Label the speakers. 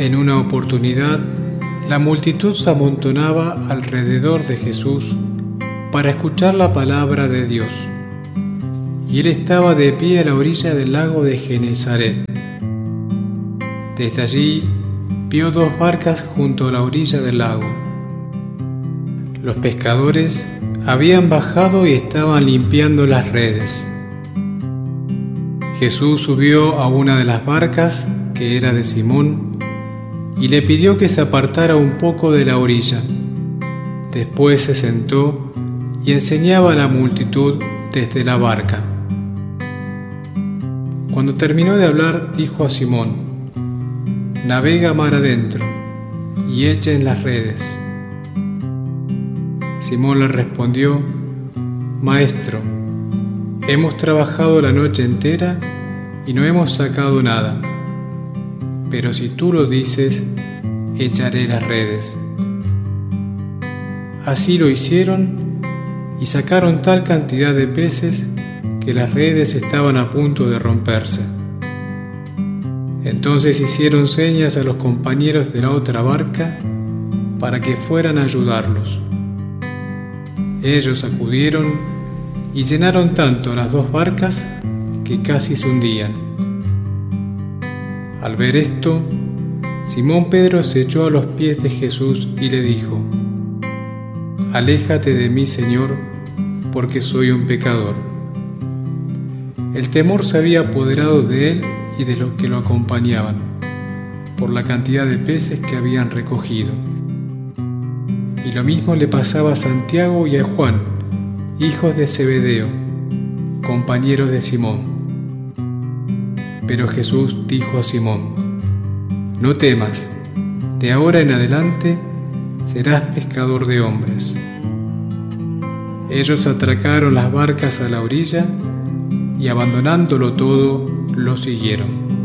Speaker 1: En una oportunidad, la multitud se amontonaba alrededor de Jesús para escuchar la palabra de Dios, y él estaba de pie a la orilla del lago de Genesaret. Desde allí vio dos barcas junto a la orilla del lago. Los pescadores habían bajado y estaban limpiando las redes. Jesús subió a una de las barcas, que era de Simón, y le pidió que se apartara un poco de la orilla. Después se sentó y enseñaba a la multitud desde la barca. Cuando terminó de hablar, dijo a Simón: «Navega mar adentro y echen las redes». Simón le respondió: «Maestro, hemos trabajado la noche entera y no hemos sacado nada, pero si tú lo dices, echaré las redes». Así lo hicieron y sacaron tal cantidad de peces que las redes estaban a punto de romperse. Entonces hicieron señas a los compañeros de la otra barca para que fueran a ayudarlos. Ellos acudieron y llenaron tanto las dos barcas que casi se hundían. Al ver esto, Simón Pedro se echó a los pies de Jesús y le dijo: «Aléjate de mí, Señor, porque soy un pecador». El temor se había apoderado de él y de los que lo acompañaban, por la cantidad de peces que habían recogido. Y lo mismo le pasaba a Santiago y a Juan, hijos de Zebedeo, compañeros de Simón. Pero Jesús dijo a Simón: «No temas, de ahora en adelante serás pescador de hombres». Ellos atracaron las barcas a la orilla y abandonándolo todo, lo siguieron.